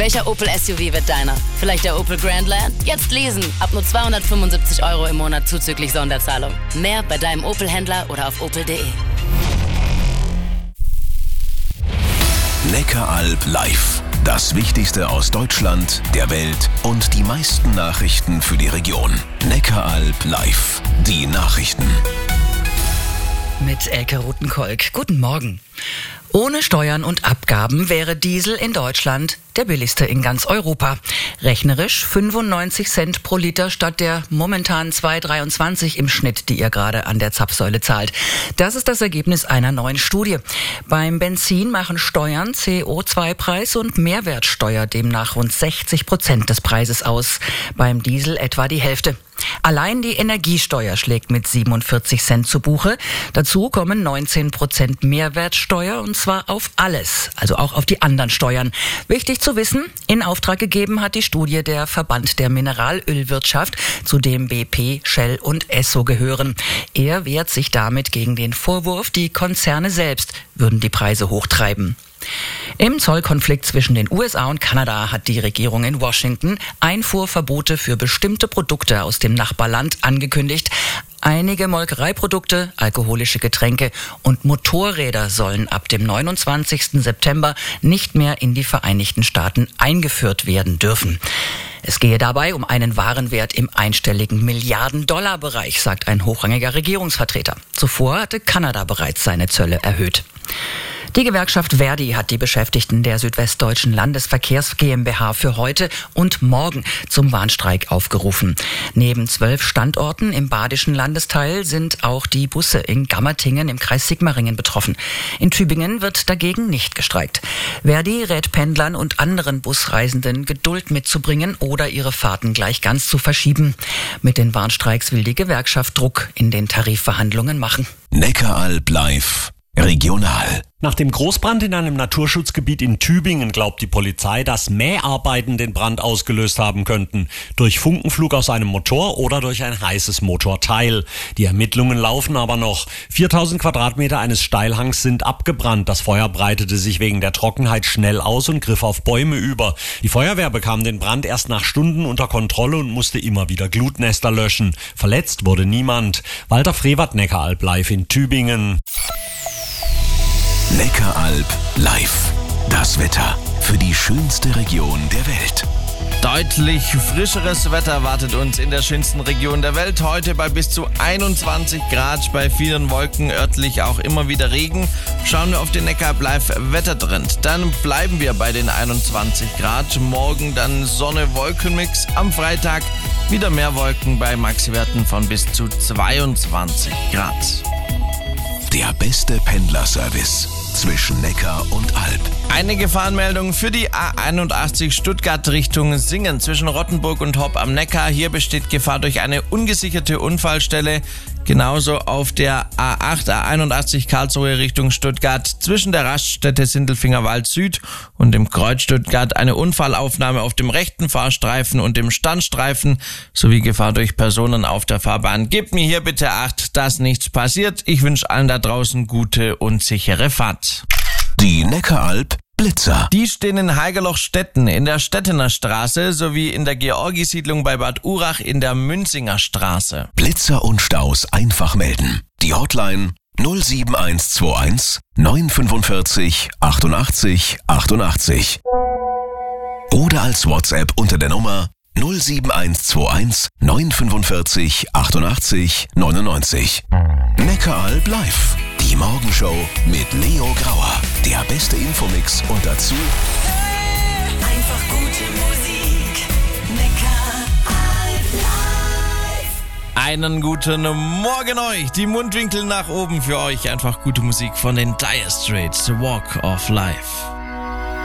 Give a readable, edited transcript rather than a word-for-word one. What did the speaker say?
Welcher Opel SUV wird deiner? Vielleicht der Opel Grandland? Jetzt leasen. Ab nur 275 € im Monat zuzüglich Sonderzahlung. Mehr bei deinem Opel-Händler oder auf opel.de. Neckaralb live. Das Wichtigste aus Deutschland, der Welt und die meisten Nachrichten für die Region. Neckaralb live. Die Nachrichten. Mit Elke Rutenkolk. Guten Morgen. Ohne Steuern und Abgaben wäre Diesel in Deutschland der billigste in ganz Europa. Rechnerisch 95 Cent pro Liter statt der momentan 2,23 im Schnitt, die ihr gerade an der Zapfsäule zahlt. Das ist das Ergebnis einer neuen Studie. Beim Benzin machen Steuern, CO2-Preis und Mehrwertsteuer demnach rund 60% des Preises aus. Beim Diesel etwa die Hälfte. Allein die Energiesteuer schlägt mit 47 Cent zu Buche. Dazu kommen 19% Mehrwertsteuer und zwar auf alles, also auch auf die anderen Steuern. Wichtig zu wissen, in Auftrag gegeben hat die Studie der Verband der Mineralölwirtschaft, zu dem BP, Shell und Esso gehören. Er wehrt sich damit gegen den Vorwurf, die Konzerne selbst würden die Preise hochtreiben. Im Zollkonflikt zwischen den USA und Kanada hat die Regierung in Washington Einfuhrverbote für bestimmte Produkte aus dem Nachbarland angekündigt. Einige Molkereiprodukte, alkoholische Getränke und Motorräder sollen ab dem 29. September nicht mehr in die Vereinigten Staaten eingeführt werden dürfen. Es gehe dabei um einen Warenwert im einstelligen Milliarden-Dollar-Bereich, sagt ein hochrangiger Regierungsvertreter. Zuvor hatte Kanada bereits seine Zölle erhöht. Die Gewerkschaft ver.di hat die Beschäftigten der Südwestdeutschen Landesverkehrs GmbH für heute und morgen zum Warnstreik aufgerufen. Neben 12 Standorten im badischen Landesteil sind auch die Busse in Gammertingen im Kreis Sigmaringen betroffen. In Tübingen wird dagegen nicht gestreikt. ver.di rät Pendlern und anderen Busreisenden, Geduld mitzubringen oder ihre Fahrten gleich ganz zu verschieben. Mit den Warnstreiks will die Gewerkschaft Druck in den Tarifverhandlungen machen. Neckaralb live. Regional. Nach dem Großbrand in einem Naturschutzgebiet in Tübingen glaubt die Polizei, dass Mäharbeiten den Brand ausgelöst haben könnten. Durch Funkenflug aus einem Motor oder durch ein heißes Motorteil. Die Ermittlungen laufen aber noch. 4000 Quadratmeter eines Steilhangs sind abgebrannt. Das Feuer breitete sich wegen der Trockenheit schnell aus und griff auf Bäume über. Die Feuerwehr bekam den Brand erst nach Stunden unter Kontrolle und musste immer wieder Glutnester löschen. Verletzt wurde niemand. Walter Frevert, Neckaralb live in Tübingen. Neckaralb live. Das Wetter für die schönste Region der Welt. Deutlich frischeres Wetter wartet uns in der schönsten Region der Welt. Heute bei bis zu 21 Grad, bei vielen Wolken, örtlich auch immer wieder Regen. Schauen wir auf den Neckaralb live Wettertrend. Dann bleiben wir bei den 21 Grad. Morgen dann Sonne-Wolkenmix. Am Freitag wieder mehr Wolken bei Maxiwerten von bis zu 22 Grad. Der beste Pendlerservice zwischen Neckar und Alb. Eine Gefahrenmeldung für die A81 Stuttgart Richtung Singen zwischen Rottenburg und Hopp am Neckar. Hier besteht Gefahr durch eine ungesicherte Unfallstelle. Genauso auf der A81 Karlsruhe Richtung Stuttgart zwischen der Raststätte Sindelfingerwald Süd und dem Kreuz Stuttgart eine Unfallaufnahme auf dem rechten Fahrstreifen und dem Standstreifen sowie Gefahr durch Personen auf der Fahrbahn. Gebt mir hier bitte Acht, dass nichts passiert. Ich wünsche allen da draußen gute und sichere Fahrt. Die Neckaralb Blitzer. Die stehen in Haigerlochstetten in der Stettener Straße sowie in der Georgi-Siedlung bei Bad Urach in der Münzinger Straße. Blitzer und Staus einfach melden. Die Hotline 07121 945 88 88. Oder als WhatsApp unter der Nummer 07121 945 88 99. Neckaralb live. Die Morgenshow mit Leo Grauer. Der beste Infomix und dazu einfach gute Musik. Neckaralb live. Einen guten Morgen euch. Die Mundwinkel nach oben für euch. Einfach gute Musik von den Dire Straits. Walk of Life.